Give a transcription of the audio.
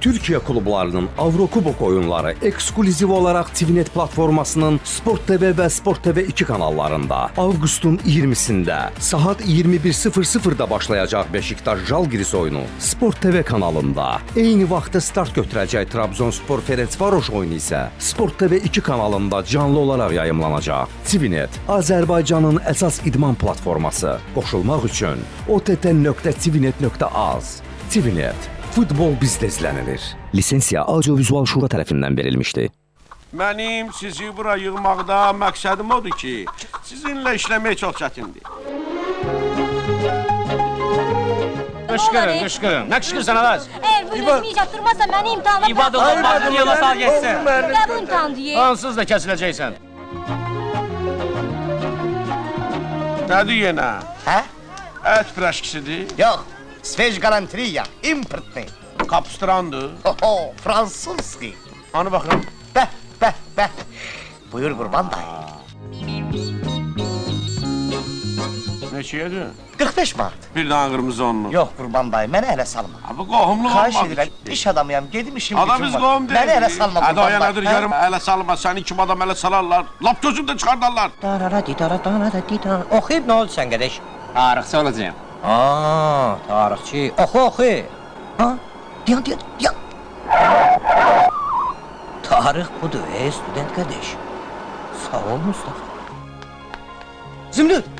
Türkiye klublarının Avrokubok oyunları ekskluziv olaraq TVNet platformasının Sport TV və Sport TV 2 kanallarında avqustun 20-sində saat 21:00-da başlayacaq Beşiktaş Jalgiris oyunu Sport TV kanalında, eyni vaxtda start götürəcək Trabzonspor Ferencvaroş oyunu isə Sport TV 2 kanalında canlı olaraq yayımlanacaq. TVNet Azərbaycanın əsas idman platforması. Qoşulmaq üçün ott.tvnet.az. TVNet, futbol bizdə izlənilir. Lisensiya Audiovizual Şura tərəfindən verilmişdi. Mənim sizi bura yığmaqda məqsədim odur ki, sizinlə işləmək çox çətindir. Qışqırın. Nə qışqırsan Araz? Eğer bu resmi çatdırmazsa məni imtihana... İbad olmaz, yola sal geçsin. Qəbul imtihan deyil. Ansız da kəsiləcəksən. Nədir yenə? Hə? Ət piraşkisidir, Yox, sveç galantriya, importni. kapustrandır. Oho, fransuzski. Anı baxıram. Bəh. Buyur Qurban dayı. Neçəyədir? 45 manat. Bir dənə qırmızı onlu. Yox Qurban dayı, mənə ələ salma. Bu qohumluq Xahiş olmaq edirəm, istəyir. iş adamıyam, gedim işim Adam gücüm biz var. qohum deyil. Mənə ələ salma Hadi o Qurban yanadır dayı. görüm, ələ salma, səni kim adam ələ salarlar. Lap gözüm də çıxardarlar. Oxuyub nə oldu sən qədəş? Tarixçi olacağım. Tarixçi. Oxu. Ha? Diyan. Tarix budur, student qədəş. Sağ ol Mustafa. Zümrüd,